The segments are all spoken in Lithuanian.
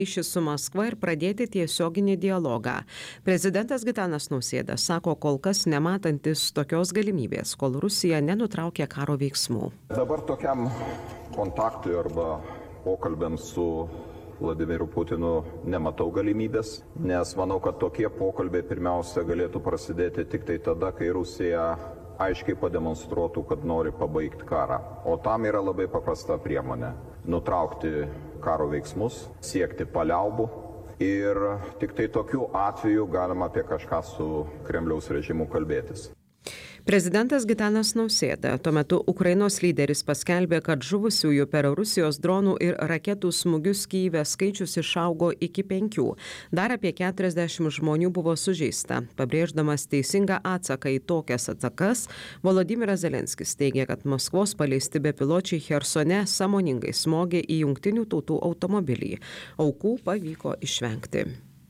ryšį su Maskva ir pradėti tiesioginį dialogą. Prezidentas Gitanas Nausėda sako, kol kas nematantis tokios galimybės, kol Rusija nenutraukė karo veiksmų. Dabar tokiam kontaktui arba pokalbiams su Vladimiru Putinu nematau galimybės, nes manau, kad tokie pokalbiai pirmiausia galėtų prasidėti tik tai tada, kai Rusija aiškiai pademonstruotų, kad nori pabaigti karą. O tam yra labai paprasta priemonė - nutraukti karo veiksmus, siekti paliaubų ir tik tai tokiu atveju galima apie kažką su Kremliaus režimu kalbėtis. Prezidentas Gitanas Nausėda tuo metu Ukrainos lyderis paskelbė, kad žuvusiųjų per Rusijos dronų ir raketų smūgius Kyjive skaičius išaugo iki 5. Dar apie 40 žmonių buvo sužeista. Pabrėždamas teisingą atsaką į tokias atakas, Volodymyras Zelenskis teigė, kad Maskvos paleisti bepiločiai Chersone sąmoningai smogė į Jungtinių tautų automobilį. Aukų pavyko išvengti.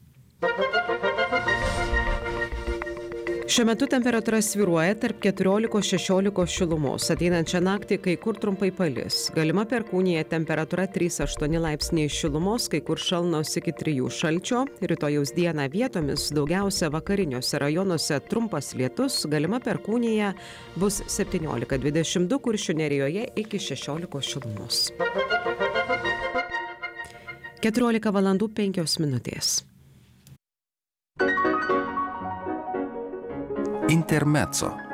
Šiuo metu temperatūra svyruoja tarp 14–16 šilumos. Ateinančią naktį kai kur trumpai palis. Galima perkūnija, temperatūra 3–8 laipsniai šilumos, kai kur šalnos iki 3 šalčio. Rytojaus dieną vietomis daugiausia vakariniuose rajonuose trumpas lietus, galima perkūnija, bus 17–22, Kuršių nerijoje iki 16 šilumos. 14:05. Intermezzo.